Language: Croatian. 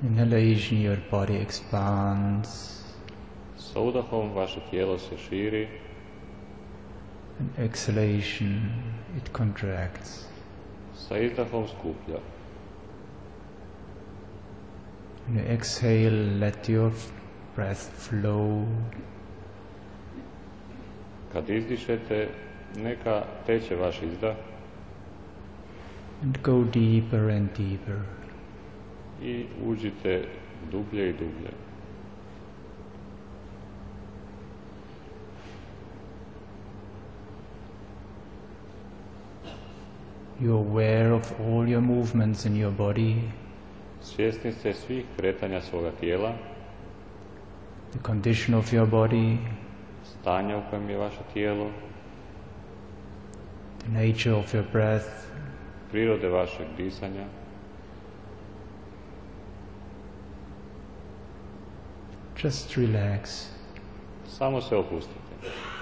Inhalation, your body expands. Sa udahom vaše tijelo se širi. And exhalation, it contracts. Sa izdahom skuplja. When you exhale, let your breath flow. Kad izdišete, neka teče vaš izdah. And go deeper and deeper. I uđite dublje i dublje. You're aware of all your movements in your body. Svjesni ste svih kretanja svoga tijela. The condition of your body. Stanje u kojem je vaše tijelo. The nature of your breath. Prirode vašeg disanja. Just relax. Samo se opustite.